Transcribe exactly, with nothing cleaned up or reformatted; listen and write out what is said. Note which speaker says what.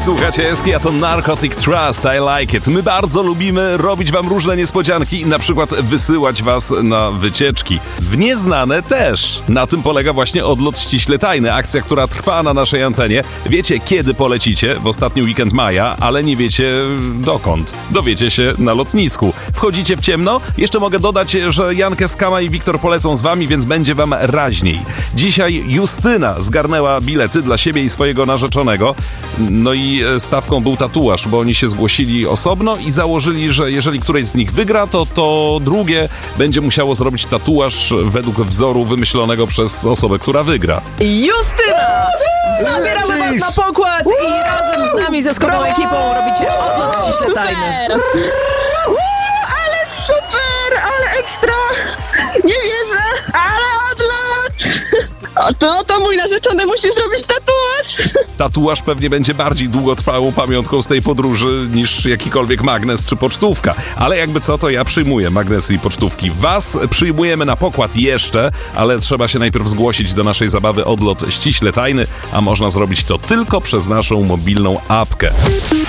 Speaker 1: Słuchajcie, Eski, a to Narcotic Trust, I like it. My bardzo lubimy robić wam różne niespodzianki i na przykład wysyłać was na wycieczki. W nieznane też. Na tym polega właśnie Odlot Ściśle Tajny, akcja, która trwa na naszej antenie. Wiecie, kiedy polecicie, w ostatni weekend maja, ale nie wiecie dokąd. Dowiecie się na lotnisku. Wchodzicie w ciemno? Jeszcze mogę dodać, że Jankę Skama i Wiktor polecą z wami, więc będzie wam raźniej. Dzisiaj Justyna zgarnęła bilety dla siebie i swojego narzeczonego. No i stawką był tatuaż, bo oni się zgłosili osobno i założyli, że jeżeli któreś z nich wygra, to to drugie będzie musiało zrobić tatuaż według wzoru wymyślonego przez osobę, która wygra.
Speaker 2: Justyna! Zabieramy was na pokład i razem z nami, ze Skomą ekipą robicie Odlot Ściśle Tajny.
Speaker 3: Ale super, ale ekstra! Nie wierzę, ale odlot! O to, to mój narzeczony musi zrobić tatuaż!
Speaker 1: Tatuaż pewnie będzie bardziej długotrwałą pamiątką z tej podróży niż jakikolwiek magnes czy pocztówka. Ale jakby co, to ja przyjmuję magnesy i pocztówki. Was przyjmujemy na pokład jeszcze, ale trzeba się najpierw zgłosić do naszej zabawy Odlot Ściśle Tajny, a można zrobić to tylko przez naszą mobilną apkę.